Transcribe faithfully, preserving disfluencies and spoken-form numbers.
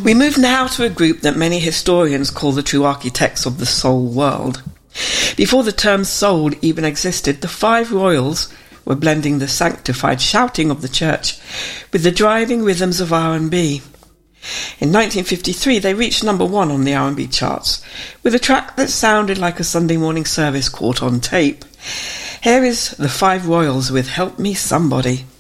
We move now to a group that many historians call the true architects of the soul world. Before the term soul even existed, the Five Royals were blending the sanctified shouting of the church with the driving rhythms of R and B. In nineteen fifty-three, they reached number one on the R and B charts with a track that sounded like a Sunday morning service caught on tape. Here is the Five Royals with Help Me Somebody.